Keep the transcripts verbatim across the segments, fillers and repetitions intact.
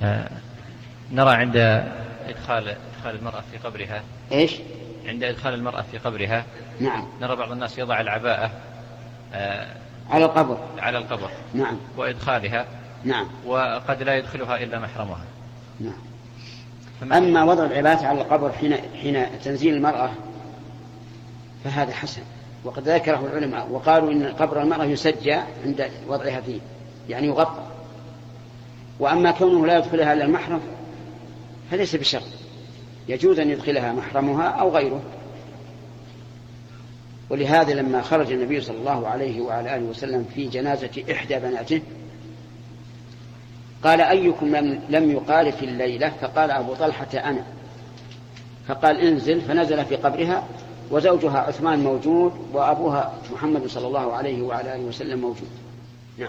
آه نرى عند إدخال إدخال المرأة في قبرها إيش؟ عند إدخال المرأة في قبرها نعم. نرى بعض الناس يضع العباءة آه على القبر على القبر. نعم. وإدخالها. نعم. وقد لا يدخلها إلا محرمها. نعم. أما وضع العباءة على القبر حين حين تنزيل المرأة فهذا حسن، وقد ذكره العلماء وقالوا إن قبر المرأة يسجى عند وضعها فيه، يعني يغطى. وأما كونه لا يدخلها إلا المحرم فليس بشرط، يجوز أن يدخلها محرمها أو غيره. ولهذا لما خرج النبي صلى الله عليه وعلى آله وسلم في جنازة إحدى بناته قال: أيكم لم يقارف الليلة؟ فقال أبو طلحة: أنا. فقال: انزل. فنزل في قبرها، وزوجها عثمان موجود، وأبوها محمد صلى الله عليه وعلى آله وسلم موجود. نعم.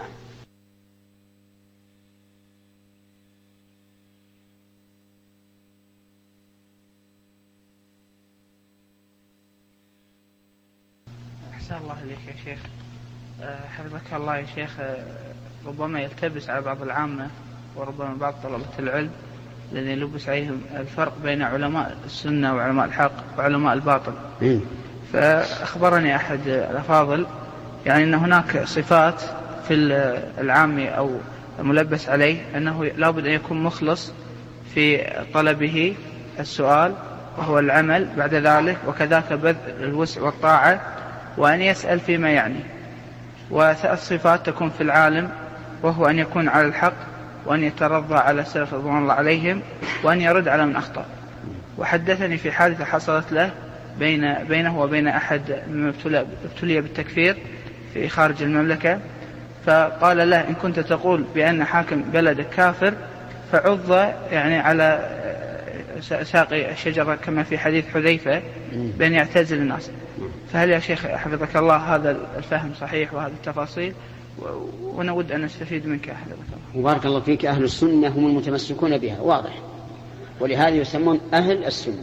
أحسن الله إليك يا شيخ. حفظك الله يا شيخ. ربما يلتبس على بعض العامة وربما بعض طلبة العلم الذين يلبس عليهم الفرق بين علماء السنة وعلماء الحق وعلماء الباطل. فأخبرني أحد الأفاضل يعني أن هناك صفات في العام أو الملبس عليه أنه لابد أن يكون مخلص في طلبه السؤال وهو العمل بعد ذلك، وكذاك بذل الوسع والطاعة، وأن يسأل فيما يعني. وثلاث صفات تكون في العالم، وهو أن يكون على الحق، وأن يترضى على السلف رضوان الله عليهم، وأن يرد على من أخطأ. وحدثني في حادثة حصلت له بين بينه وبين أحد من ابتلي بالتكفير في خارج المملكة، فقال له: إن كنت تقول بأن حاكم بلدك كافر فعض يعني على ساقي الشجرة كما في حديث حذيفة بأن يعتزل الناس. فهل يا شيخ حفظك الله هذا الفهم صحيح وهذه التفاصيل؟ ونود أن نستفيد منك حفظك الله. وبارك الله فيك. أهل السنة هم المتمسكون بها، واضح، ولهذا يسمون أهل السنة.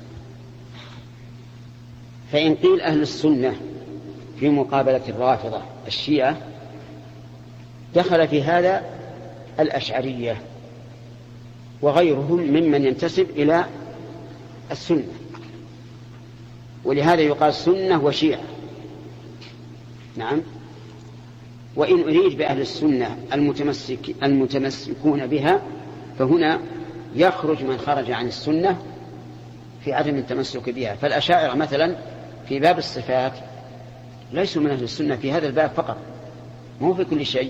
فإن قيل أهل السنة في مقابلة الرافضة الشيعة دخل في هذا الأشعرية وغيرهم ممن ينتسب إلى السنة، ولهذا يقال سنة وشيعة. نعم. وإن أريد بأهل السنة المتمسك المتمسكون بها فهنا يخرج من خرج عن السنة في عدم التمسك بها. فالأشاعرة مثلا في باب الصفات ليسوا من أهل السنة في هذا الباب فقط، مو في كل شيء،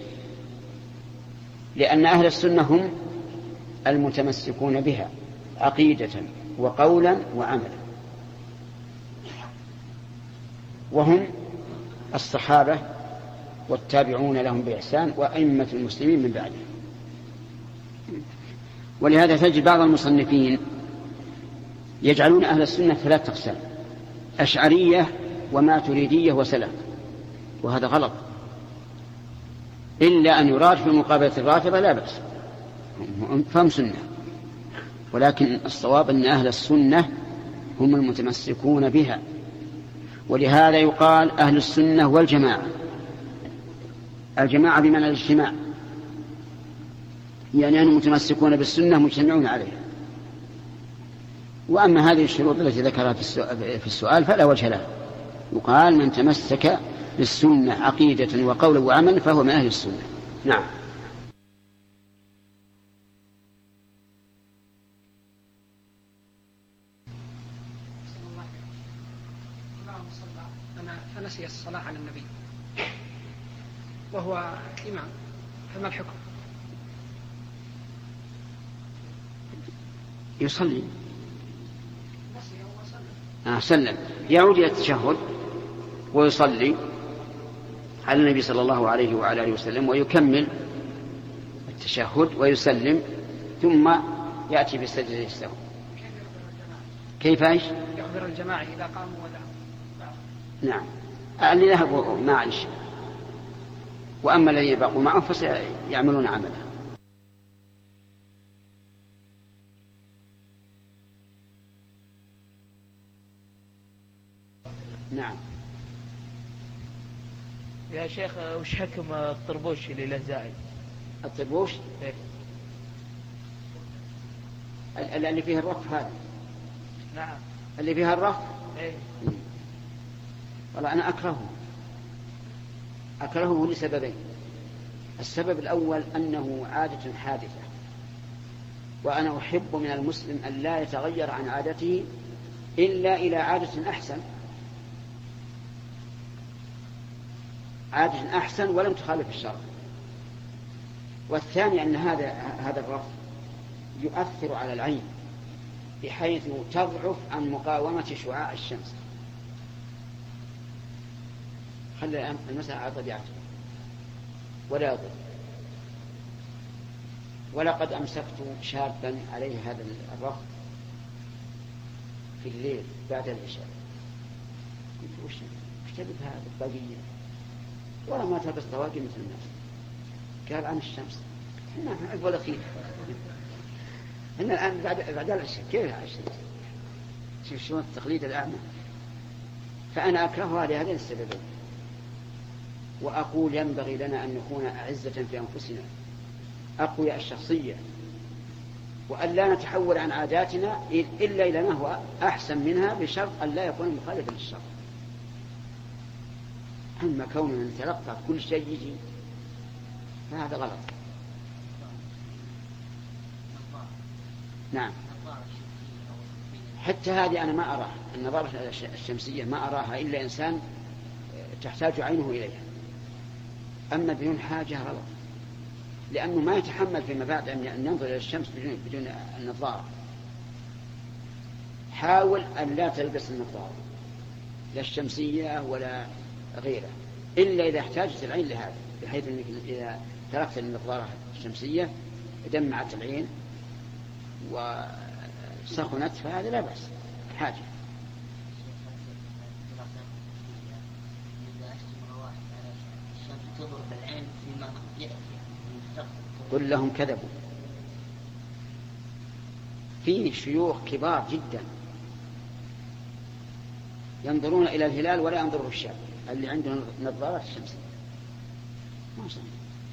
لأن أهل السنة هم المتمسكون بها عقيدة وقولا وعملا، وهم الصحابة والتابعون لهم بإحسان وأئمة المسلمين من بعدهم. ولهذا تجد بعض المصنفين يجعلون أهل السنة ثلاث أقسام: أشعرية وماتريدية وسلف، وهذا غلط، إلا أن يراد في مقابلة الرافضة لا بأس، فهم سنة. ولكن الصواب أن أهل السنة هم المتمسكون بها، ولهذا يقال أهل السنة والجماعة. الجماعة بمعنى الاجتماع، يعني أنهم متمسكون بالسنة مجتمعون عليها. وأما هذه الشروط التي ذكرها في السؤال فلا وجه لها. يقال من تمسك بالسنة عقيدة وقولا وعملا فهو من أهل السنة. نعم. فنسي الصلاة على النبي وهو إمام، فما الحكم؟ يصلي آه سلم، يعود إلى التشهد ويصلي على النبي صلى الله عليه وعلى آله وسلم، ويكمل التشهد ويسلم، ثم يأتي بالسجدة السهو. كيف ايش؟ يخبر الجماعة إذا قاموا وذهبوا. نعم. اللي ذهبوا ما عن شيء، وأما الذين بقوا معه فسيعملون عملا. نعم. يا شيخ وش حكم الطربوش اللي له زائد؟ الطربوش إيه؟ اللي فيها الرف هذا. نعم. اللي فيها الرف. إيه. والله أنا أكرهه أكرهه لسببين. السبب الأول أنه عادة حادثة، وأنا أحب من المسلم أن لا يتغير عن عادته إلا إلى عادة أحسن، عادة أحسن ولم تخالف الشرع. والثاني أن هذا هذا الرف يؤثر على العين بحيث تضعف عن مقاومة شعاع الشمس. خلي الآن المسألة على طبيعته ولا يضر. ولقد أمسكت شابا عليه هذا الرف في الليل بعد العشاء، قلت وش تلبس هذا البقية ولا ما تلبس طواقي مثل الناس؟ قال عن الشمس. احنا نحب ولا خير. إن الآن بعد بعد العشاء كيف العشاء؟ شوف شلون التقليد الأعمى. فأنا أكرهها لهذين السببين. وأقول ينبغي لنا أن نكون أعزة في أنفسنا أقوياء الشخصية، وأن لا نتحول عن عاداتنا إلا إلى ما هو أحسن منها بشرط أن لا يكون مخالفا للشرع. أما كوننا نتلقى كل شيء يجي فهذا غلط. نعم. حتى هذه أنا ما أراها، النظارة الشمسية ما أراها إلا إنسان تحتاج عينه إليها. أما بدون حاجة غلط، لأنه ما يتحمل فيما بعد أن ينظر إلى الشمس بدون, بدون النظارة. حاول أن لا تلبس النظارة لا الشمسية ولا غيرها إلا إذا احتاجت العين لهذا، بحيث أنك إذا تركت النظارة الشمسية دمعت العين وسخنت فهذا لا بأس حاجة. قل لهم كذبوا. في شيوخ كبار جدا ينظرون إلى الهلال ولا ينظروا الشاب اللي عنده نظارات الشمسية، ما شاء الله.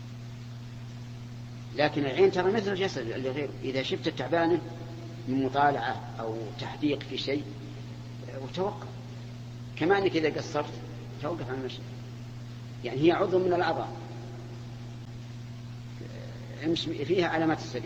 لكن العين ترى مثل الجسد اللي غيره، إذا شفت التعبانة من مطالعة أو تحديق في شيء وتوقف، كما أنك إذا قصرت توقف عن المشي، يعني هي عضو من الأعضاء فيها علامات السبيل.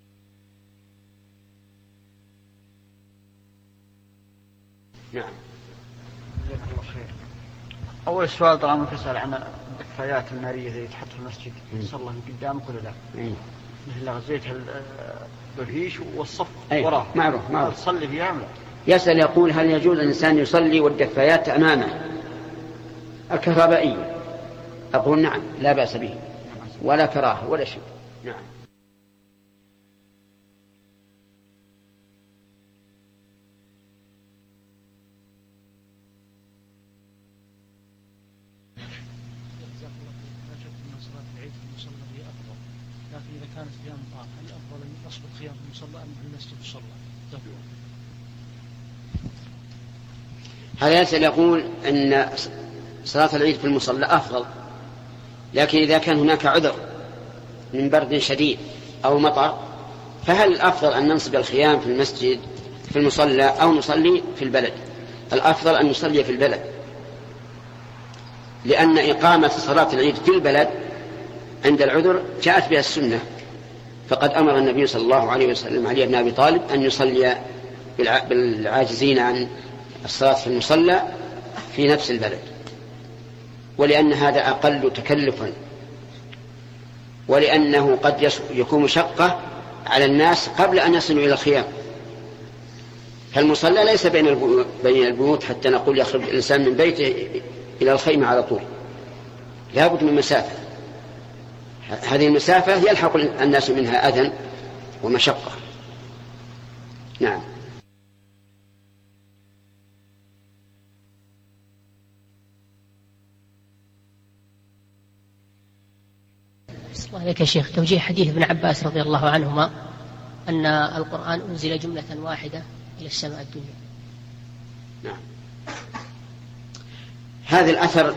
نعم. جزاك الله خير. أول سؤال طالما تسأل عن الدفايات النارية اللي تحط في المسجد صلى الله قدامك ولا لا؟ أيه. مثل غزيت الدرهيش والصف أيه. وراه معروف معروف. تصلي فيها لا؟ يسأل يقول هل يجوز الإنسان يصلي والدفايات أمامه الكهربائية؟ أقول نعم لا بأس به ولا كراهة ولا شيء. نعم. لكن إذا كانت فيها مطار هل الأفضل أن نصب الخيام في المصلى أم في المسجد يصلى؟ هذا يسأل يقول أن صلاة العيد في المصلى أفضل، لكن إذا كان هناك عذر من برد شديد أو مطر فهل الأفضل أن ننصب الخيام في المسجد في المصلى أو نصلي في البلد؟ الأفضل أن نصلي في البلد، لأن إقامة صلاة العيد في البلد عند العذر جاءت بها السنة، فقد أمر النبي صلى الله عليه وسلم علي بن أبي طالب أن يصلي بالعاجزين عن الصلاة في المصلى في نفس البلد، ولأن هذا أقل تكلفا، ولأنه قد يكون مشقة على الناس قبل أن يصلوا إلى الخيام. فالمصلى ليس بين البيوت حتى نقول يخرج الإنسان من بيته إلى الخيمة على طول، لا بد من مسافة. هذه المسافة يلحق الناس منها أذى ومشقة. نعم. الله عليك يا شيخ، توجيه حديث ابن عباس رضي الله عنهما أن القرآن أنزل جملة واحدة إلى السماء الدنيا. نعم. هذا الأثر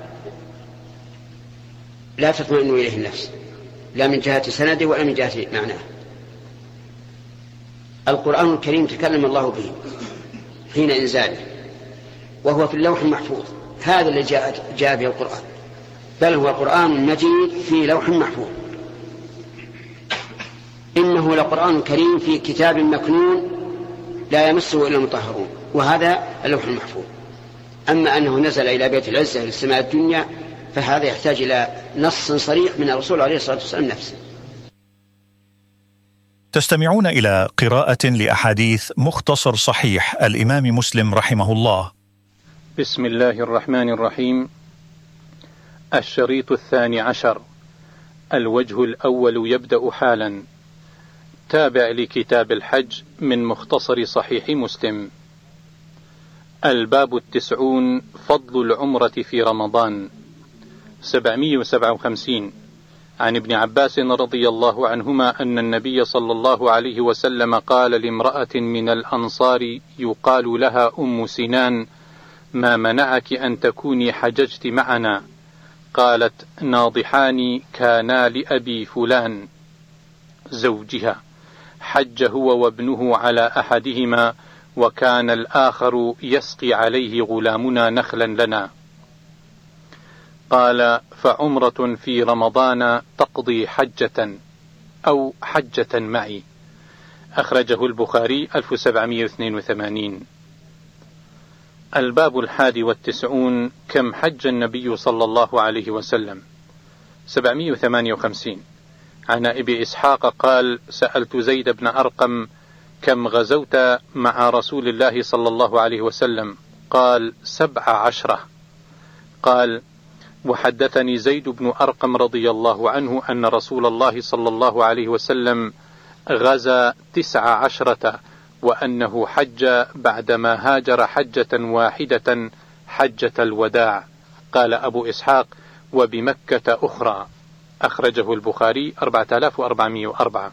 لا تطمئن إليه النفس، لا من جهة سنده ولا من جهة معناه. القرآن الكريم تكلم الله به حين إنزاله، وهو في اللوح المحفوظ، هذا اللي جاء, جاء به القرآن، بل هو قرآن مجيد في لوح محفوظ. إنه لقرآن كريم في كتاب مكنون لا يمسه إلا المطهرون، وهذا اللوح المحفوظ. أما أنه نزل إلى بيت العزة للسماء الدنيا فهذا يحتاج إلى نص صريح من الرسول عليه الصلاة والسلام نفسه. تستمعون إلى قراءة لأحاديث مختصر صحيح الإمام مسلم رحمه الله. بسم الله الرحمن الرحيم. الشريط الثاني عشر. الوجه الأول يبدأ حالا. تابع لكتاب الحج من مختصر صحيح مسلم. الباب التسعون. فضل العمرة في رمضان. سبعمائة وسبعة وخمسين. عن ابن عباس رضي الله عنهما أن النبي صلى الله عليه وسلم قال لامرأة من الأنصار يقال لها أم سنان: ما منعك أن تكوني حججت معنا؟ قالت: ناضحان كانا لأبي فلان زوجها، حج هو وابنه على أحدهما، وكان الآخر يسقي عليه غلامنا نخلا لنا. قال: فعمرة في رمضان تقضي حجة أو حجة معي. أخرجه البخاري ألف وسبعمائة واثنين وثمانين. الباب الحادي والتسعون. كم حج النبي صلى الله عليه وسلم. سبعمائة وثمانية وخمسين. عن أبي إسحاق قال: سألت زيد بن أرقم: كم غزوت مع رسول الله صلى الله عليه وسلم؟ قال: سبع عشرة. قال: وحدثني زيد بن أرقم رضي الله عنه أن رسول الله صلى الله عليه وسلم غزا تسع عشرة، وأنه حج بعدما هاجر حجة واحدة حجة الوداع. قال أبو إسحاق: وبمكة أخرى. أخرجه البخاري أربعة آلاف وأربعمائة وأربعة.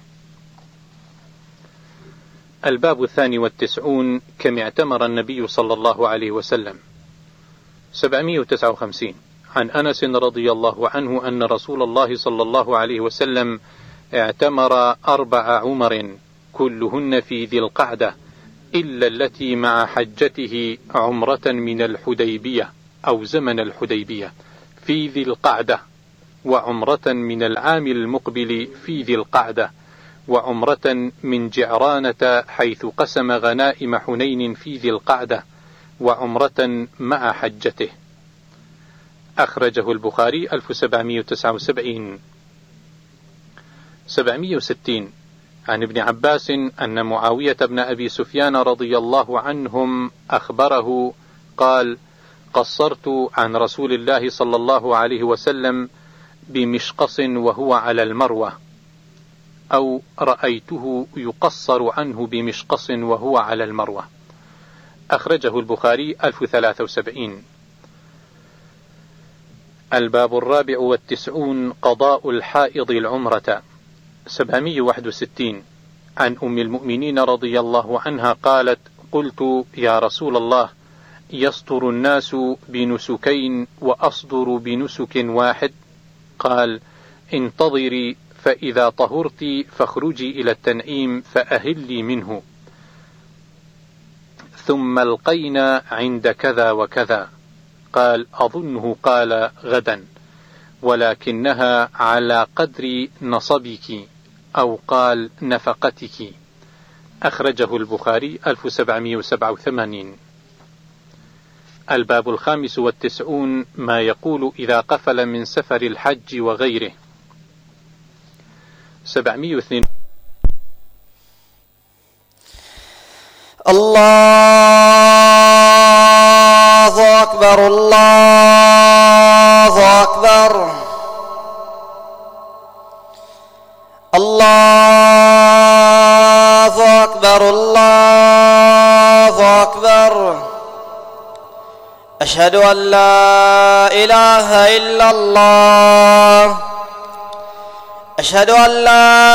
الباب الثاني والتسعون. كم اعتمر النبي صلى الله عليه وسلم. سبعمائة وتسعة وخمسين. عن أنس رضي الله عنه أن رسول الله صلى الله عليه وسلم اعتمر أربع عمر كلهن في ذي القعدة، إلا التي مع حجته عمرة من الحديبية أو زمن الحديبية في ذي القعدة، وعمرة من العام المقبل في ذي القعدة، وعمرة من جعرانة حيث قسم غنائم حنين في ذي القعدة، وعمرة مع حجته. أخرجه البخاري ألف وسبعمائة وتسعة وسبعين. سبعمائة وستين. عن ابن عباس أن معاوية بن أبي سفيان رضي الله عنهم أخبره قال: قصرت عن رسول الله صلى الله عليه وسلم بمشقص وهو على المروة، أو رأيته يقصر عنه بمشقص وهو على المروة. أخرجه البخاري ألف وثلاثة وسبعين. الباب الرابع والتسعون. قضاء الحائض العمرة. سبعمائة وواحد وستين. عن أم المؤمنين رضي الله عنها قالت: قلت: يا رسول الله، يصدر الناس بنسكين وأصدر بنسك واحد؟ قال: انتظري، فإذا طهرت فاخرجي إلى التنعيم فأهلي منه، ثم القينا عند كذا وكذا. قال: أظنه قال غدا، ولكنها على قدر نصبك، أو قال نفقتك. أخرجه البخاري ألف وسبعمائة وسبعة وثمانين. الباب الخامس والتسعون. ما يقول إذا قفل من سفر الحج وغيره. سبعمائة واثنين. الله أكبر، الله أكبر، الله أكبر، الله أكبر. أشهد أن لا إله إلا الله، أشهد أن لا